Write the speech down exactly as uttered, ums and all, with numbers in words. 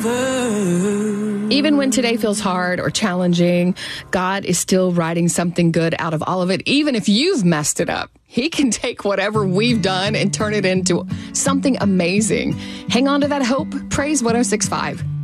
Even when today feels hard or challenging, God is still writing something good out of all of it. Even if you've messed it up, He can take whatever we've done and turn it into something amazing. Hang on to that hope. Praise one oh six point five.